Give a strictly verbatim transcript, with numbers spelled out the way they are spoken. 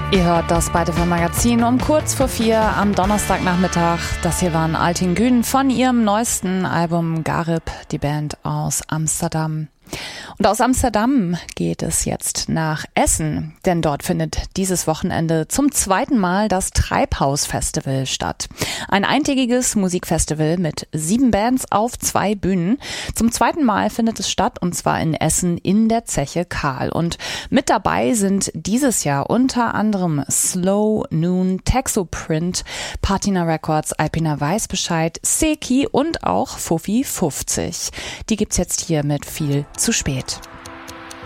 Ihr hört das Beitefall-Magazin um kurz vor vier am Donnerstagnachmittag. Das hier waren Altin Gün von ihrem neuesten Album Garib, die Band aus Amsterdam. Und aus Amsterdam geht es jetzt nach Essen, denn dort findet dieses Wochenende zum zweiten Mal das Treibhaus-Festival statt. Ein eintägiges Musikfestival mit sieben Bands auf zwei Bühnen. Zum zweiten Mal findet es statt, und zwar in Essen in der Zeche Karl. Und mit dabei sind dieses Jahr unter anderem Slow, Noon, Texoprint, Patina Records, Alpina Weißbescheid, Seki und auch Fuffi fünfzig. Die gibt's jetzt hier mit viel zu spät.